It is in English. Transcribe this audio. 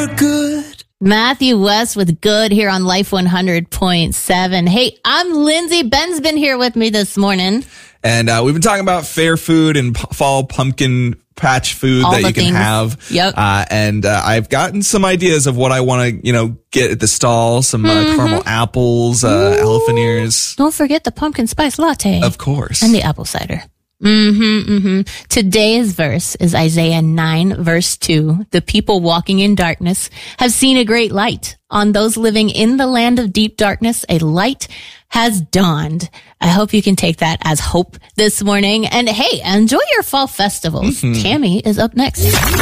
feel good. Matthew West with Good here on Life 100.7. Hey, I'm Lindsay. Ben's been here with me this morning. And we've been talking about fair food and fall pumpkin patch food All that the you can things. have. Yep. And I've gotten some ideas of what I want to, get at the stall. Some caramel apples, elephant ears. Don't forget the pumpkin spice latte. Of course. And the apple cider. Today's verse is Isaiah 9, verse 2. The people walking in darkness have seen a great light. On those living in the land of deep darkness, a light has dawned. I hope you can take that as hope this morning. And hey, enjoy your fall festivals. Tammy is up next.